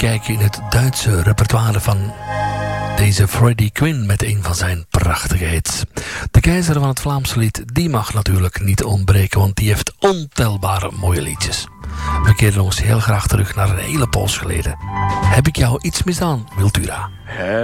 kijken in het Duitse repertoire van deze Freddie Quinn met een van zijn prachtige hits. De keizer van het Vlaamse lied, die mag natuurlijk niet ontbreken, want die heeft ontelbare mooie liedjes. We keren ons heel graag terug naar een hele poos geleden. Heb ik jou iets misdaan, Wiltura?